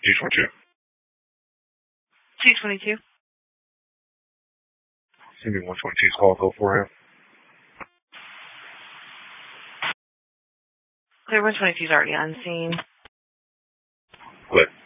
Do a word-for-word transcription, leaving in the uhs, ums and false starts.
G twenty-two. G twenty-two. C B one twenty-two's call, go for him. Clear one twenty-two's already on scene. Good.